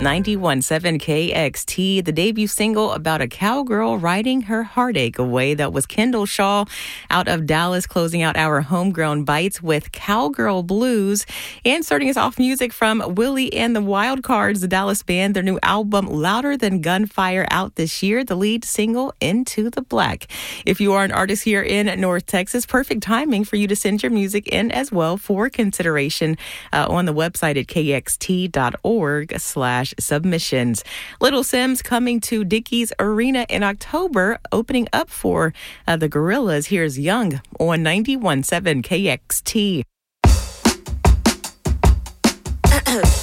91.7 KXT, the debut single about a cowgirl riding her heartache away. That was Kendall Shaw out of Dallas, closing out our homegrown bites with Cowgirl Blues. And starting us off, music from Willie and the Wildcards, the Dallas band, their new album Louder Than Gunfire, out this year, the lead single Into the Black. If you are an artist here in North Texas, perfect timing for you to send your music in as well for consideration on the website at kxt.org/submissions. Little Sims coming to Dickies Arena in October, opening up for the Gorillas. Here's Young on 91.7 KXT.